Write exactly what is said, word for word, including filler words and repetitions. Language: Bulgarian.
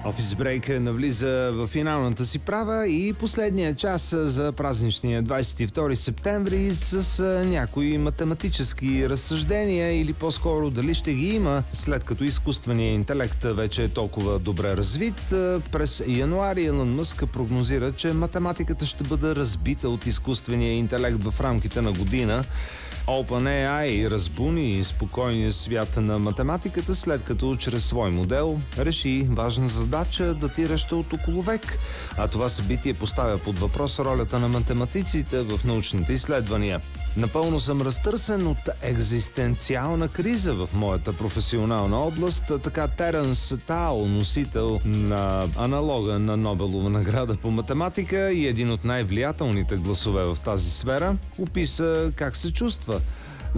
Офис Брейк навлиза в финалната си права и последния час за празничния двадесет и втори септември с някои математически разсъждения, или по-скоро дали ще ги има, след като изкуственият интелект вече е толкова добре развит. През януари Илон Мъск прогнозира, че математиката ще бъде разбита от изкуствения интелект в рамките на година. OpenAI разбуни спокойния свят на математиката, след като чрез свой модел реши важна задача, датираща от около век. А това събитие поставя под въпрос ролята на математиците в научните изследвания. Напълно съм разтърсен от екзистенциална криза в моята професионална област. Така Теренс Тао, носител на аналога на Нобелова награда по математика и един от най-влиятелните гласове в тази сфера, описа как се чувства.